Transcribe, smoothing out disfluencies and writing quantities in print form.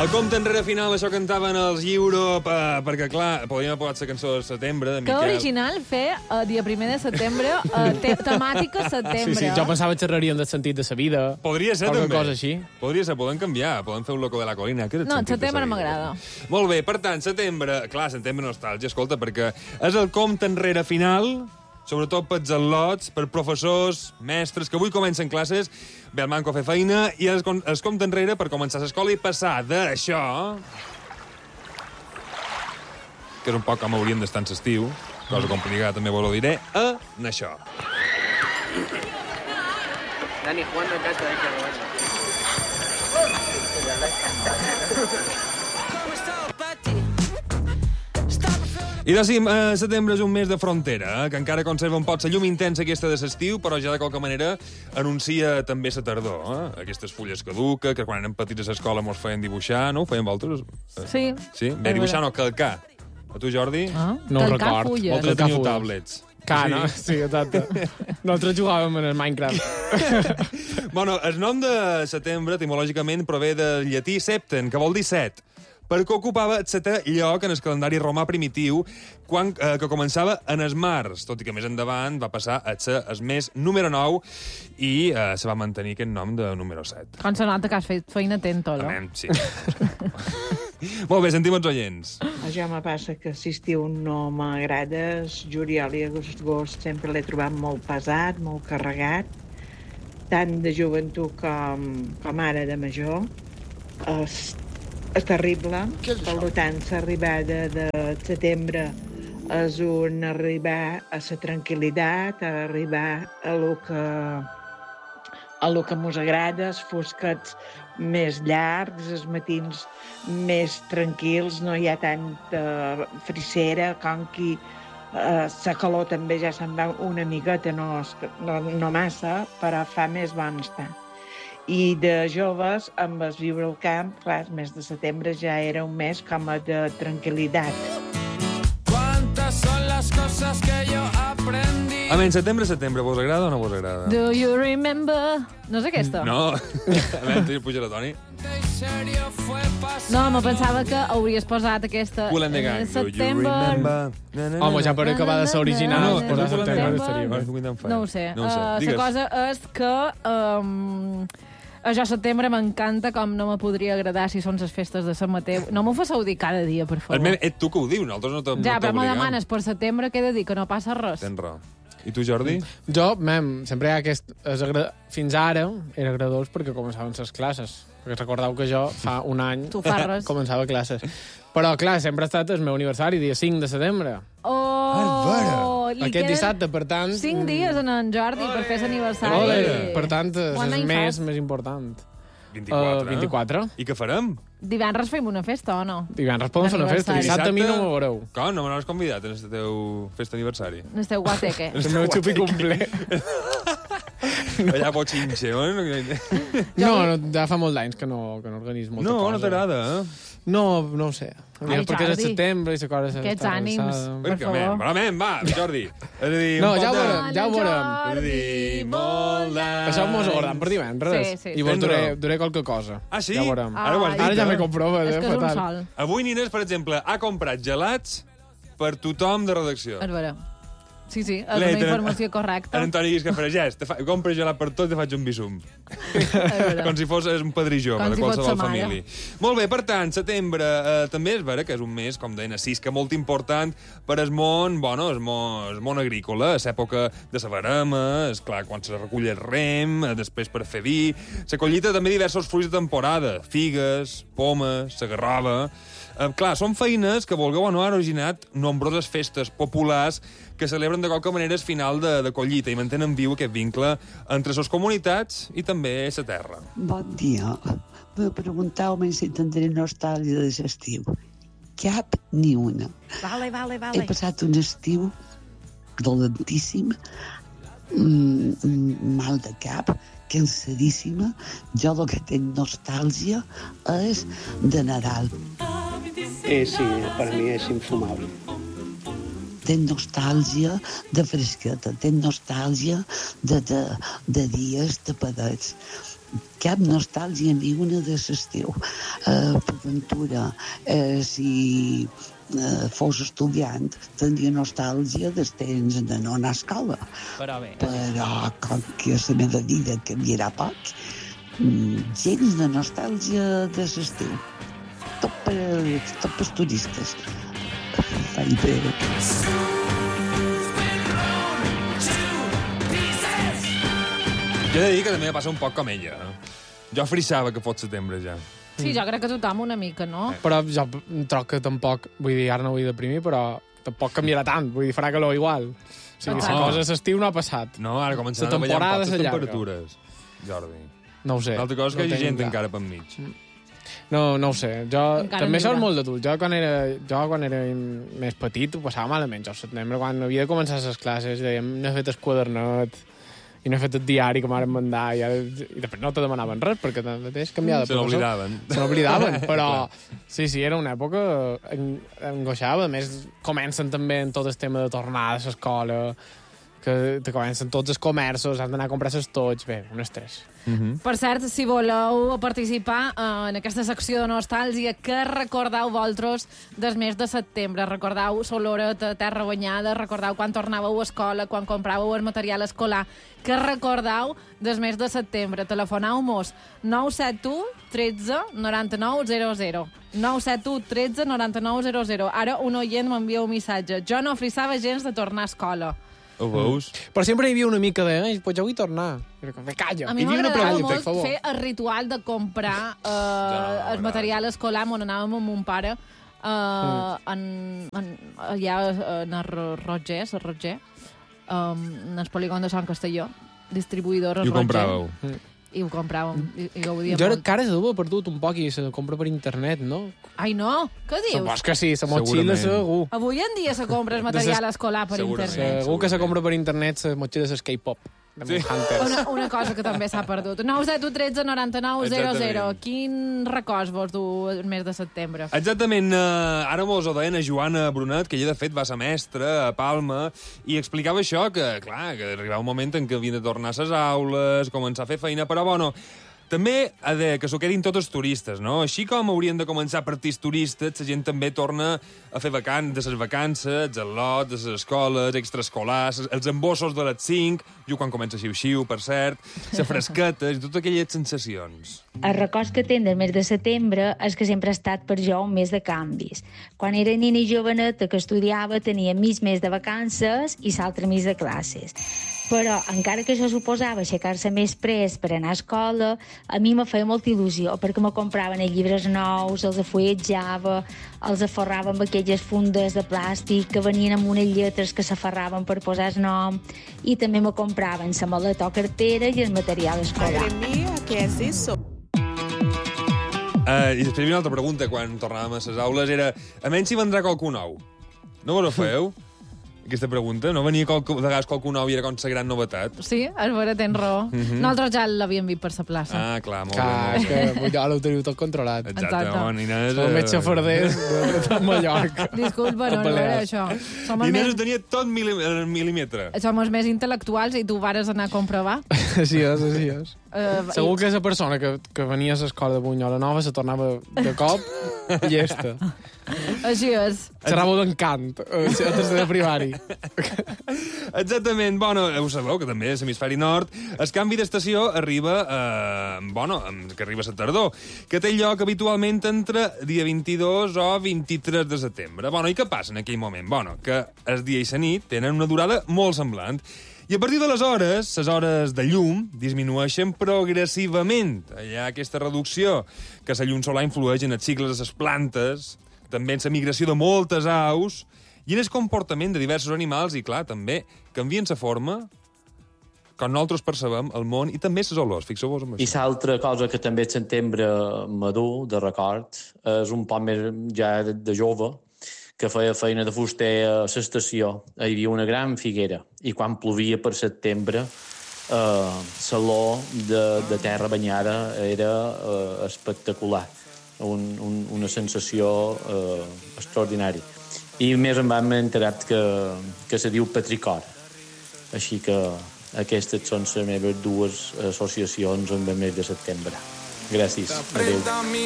El compte enrere final, això cantaven els Europe, perquè, clar, podríem haver posat la cançó de setembre, de Que Miquel. original fer dia 1 de setembre, temàtica setembre. Sí, jo pensava que xerraríem del sentit de la vida. Podria ser, qualque també. cosa així. Podria ser, podem canviar, podem fer un loco de la colina. Que és el No, sentit de setembre sa vida. m'agrada. Molt bé, per tant, setembre... Clar, setembre nostàlgia, escolta, perquè és el compte enrere final, sobretot pels al·lots, per professors, mestres, que avui comencen classes, ve el manco a fer feina, i es compte enrere per començar l'escola i passar d'això, que és un poc com hauríem d'estar en l'estiu, cosa complicada també vos ho diré, a això. Dani jugando en casa de I doncs sí, setembre és un mes de frontera, que encara conserva un poc la llum intensa aquesta de l'estiu, però ja de qualque manera anuncia també la tardor. Aquestes fulles caduques, que quan érem petits a l'escola mos feien dibuixar, no? Ho feien vosaltres? Sí. Sí? Bé, dibuixar no, calcar. A tu, Jordi? Ah, No ho calcar record. fulles. Vosaltres calcar teniu fulles. tablets. No? Sí, exacte. Nosaltres jugàvem en el Minecraft. Bueno, el nom de setembre, etimològicament, prové del llatí septen, que vol dir set, perquè ocupava el setè lloc en el calendari romà primitiu, que començava en el març, tot i que més endavant va passar a ser el mes número 9 i se va mantenir aquest nom de número 7. Com se nota que has fet feina atenta, no? Amém, sí. Molt bé, sentim els oients. A jo me passa que si estiu no m'agrada, juliol i agost sempre l'he trobat molt pesat, molt carregat, tant de joventut com ara de major. És terrible, per tant, l'arribada de setembre és un arribar a la tranquil·litat, a arribar a lo que mos agrada, els fosquets més llargs, els matins més tranquils, no hi ha tanta frissera, com que la calor també ja se'n va una miqueta, no massa, però fa més bon estar. I de joves, amb el viure al camp, clar, el mes de setembre ja era un mes com a de tranquil·litat. ¿Cuántas son las cosas que yo aprendí? Amém, setembre, vos agrada o no vos agrada? Do you remember? No és aquesta? No. Amém, puja la Toni. No, me pensava que hauries posat aquesta... Cool and the Gang. Do you remember? Home, ja per acabar de ser original, No, posar Cool and the Gang. estaria bé. No ho sé. No ho sé. La Digues. cosa és que... jo setembre m'encanta, com no me podria agradar si són les festes de Sant Mateu. No m'ho fasseu dir cada dia, per favor. És tu que ho dius, nosaltres no t'obligam. Ja, però me demanes per setembre, què he de dir? Que no passa res. Tens raó. I tu, Jordi? Jo, sempre hi ha aquest... Fins ara era agradós perquè començaven les classes. Perquè recordeu que jo fa un any Tu fas res. començava classes. Però, clar, sempre ha estat el meu aniversari, dia 5 de setembre. Oh! li Aquest queden dissabte, per tant... 5 dies en Jordi per fer l'aniversari. Ole. Per tant, és Quant el any mes fas? més important. 24. 24. I què farem? Divendres fem una festa o no? Divendres podem fer una festa. D'aniversari. Dissabte a mi no m'ho veureu. Com? No me n'has convidat en el teu festa d'aniversari? No esteu guateque. El meu xupi complet. Allà bochinxe, eh? No, ja fa molt d'anys que no organitzo molta cosa. No t'agrada, eh? No ho sé. Ai, Perquè és el Jordi. setembre i la cosa... Aquests ànims. Per Perquè, favor. va, Jordi. És a dir, No, un ja ho pot de- veurem, ja ho veurem. És a dir, molt d'anys. Això mos ho guardem per divendres. Sí, sí. I vos Tens raó. duré qualque cosa. Ah, sí? Ja ho veurem. Ara ho has dit, Ara ja m'he eh? comprovat, És que és un fatal. sol. Avui Nines, per exemple, ha comprat gelats per tothom de redacció. És vera. Sí, és una informació correcta. En Antoni Guisca Fregès, compra gelat per tot i te faig un bisum. Com si fos un padrí jove Com de si fos qualsevol sa mare. família. Molt bé, per tant, setembre també és vera que és un mes, com deien, que molt important per el món, el món agrícola, és època de la verema, és clar, quan se recull el rem, després per fer vi, se collita també diversos fruits de temporada, figues, pomes, la garrova... Clar, són feines que, vulgueu o no, han originat nombroses festes populars que celebren de qualque manera el final de collita i mantenen viu aquest vincle entre les comunitats i també la terra. Bon dia. Me preguntau-me si tindré nostàlgia de l'estiu. Cap ni una. Vale. He passat un estiu dolentíssim, mal de cap, cansadíssima. Jo el que tinc nostàlgia és de Nadal. Sí, per mi és infumable. Tenc nostàlgia de fresqueta, tenc nostàlgia de dies tapadets. Cap nostàlgia ni una de l'estiu. Per ventura, si fos estudiant, tindria nostàlgia dels temps de no anar a escola. Però bé. Però com que la meva vida canviarà poc, gens de nostàlgia de l'estiu. Tot pels turistes. Faig breu. Jo he de dir que també passa un poc com ella. Jo frissava que fos setembre, ja. Sí, jo crec que tothom una mica, no? Però jo troc que tampoc, vull dir, ara no vull deprimir, però tampoc canviarà tant, vull dir, farà calor igual. O sigui, la cosa l'estiu no ha passat. No, ara començaran a ballar amb poques temperatures, Jordi. No ho sé. L'altra cosa que hi hagi gent encara per mig. No ho sé. Jo Encara també n'hi sóc haurà. molt d'adult. Jo quan era més petit ho passava malament. Jo al setembre, quan havia de començar les classes, dèiem, no he fet el quadernet i no he fet el diari que m'han mandar i després no te demanaven res perquè tanmateix canviava de professor. Se n'oblidaven. Però sí, era una època angoixava. A més, comencen també en tot el tema de tornar a l'escola, que te comencen tots els comerços, has d'anar a comprar les tots. Bé, un estrès. Per cert, si voleu participar en aquesta secció de nostàlgia, què recordeu vosaltres del mes de setembre? Recordeu l'oloreta, terra banyada? Recordeu quan tornàveu a escola, quan compràveu el material escolar? Què recordeu del mes de setembre? Telefoneu-mos 971 13 99 00. 971 13 99 00. Ara un oient m'envia un missatge. Jo no frissava gens de tornar a escola. Ho veus? Però sempre hi havia una mica de... Pues jo vull tornar. Calla. A mi Hi havia una m'agradava pregunta, per molt favor. fer el ritual de comprar el material escolar on anàvem amb mon pare allà en el Roger, en el polígon de Sant Castelló, distribuïdor I ho Roger. compràveu. I ho compràvem, i gaudia Jo molt. encara se ho he perdut un poc i se compra per internet, no? Ai, no? Què dius? Supos que sí, la motxilla Segurament. segur. Avui en dia se compra el material escolar per Segurament. internet. Segur que se compra per internet la motxilla de K-pop. De Hunters. Una cosa que també s'ha perdut. 971 13 99 00. Exactament. Quin records vos du el mes de setembre? Exactament, ara mos ho deien a Joana Brunet, que ella de fet va ser mestra a Palma, i explicava això, que clar, que arribava un moment en què havien de tornar a les aules, començar a fer feina, però bueno, també ha de que s'ho quedin tots els turistes, no? Així com haurien de començar a partir els turistes, la gent també torna a fer de les vacances, els al·lots, de les escoles, extraescolars, els embossos de les 5, jo quan comença xiu-xiu, per cert, les fresquetes i totes aquelles sensacions. El record que tinc del mes de setembre és que sempre ha estat per jo un mes de canvis. Quan era nina i joveneta que estudiava tenia mig mes de vacances i l'altre mes de classes. Però, encara que això suposava aixecar-se més pres per anar a escola, a mi me feia molta il·lusió, perquè me compraven els llibres nous, els afuetjava, els aforrava amb aquelles fundes de plàstic que venien amb unes lletres que s'aferraven per posar el nom, i també me compraven la maleta o cartera i el material escolar. I després hi havia una altra pregunta quan tornàvem a les aules, era, a menys si vendrà qualcú nou. No vos ho feu? Aquesta pregunta? No venia de vegades qualcú nou i era com la gran novetat? Sí, és vera, tens raó. Nosaltres ja l'havíem vist per la plaça. Ah, clar, molt Clar, és bé. que ja ho teniu tot controlat. Exacte, bon, Inés... El metge farders de Mallorca. Disculpa, no era això. Som Inés ho més, tenia tot mil·límetre. som els més intel·lectuals i tu vares anar a comprovar. Així és. Segur que és la persona que venia a l'escola de Bunyola Nova se tornava de cop llesta. Així és. Xerrava d'encant a tercer de primari. Exactament. Bueno, ho sabeu, que també a l'hemisferi nord el canvi d'estació arriba que arriba a la tardor, que té lloc habitualment entre dia 22 o 23 de setembre. Bueno, i què passa en aquell moment? Bueno, que el dia i la nit tenen una durada molt semblant. I a partir d'aleshores, les hores de llum disminueixen progressivament. Hi ha aquesta reducció, que la llum solar influeix en els cicles de les plantes, també en la migració de moltes aus, i en el comportament de diversos animals, i clar, també canvien la forma com nosaltres percebem el món, i també les olors, fixeu-vos en I això. l'altra cosa que també el setembre m'adú de record és un poc més ja de jove, que feia feina de fuster a l'estació. Hi havia una gran figuera, i quan plovia per setembre, l'olor de terra banyada era espectacular. Una sensació extraordinària. I més em vam enterat que se diu petricor. Així que aquestes són les meves dues associacions amb el mes de setembre. Gràcies. Adéu.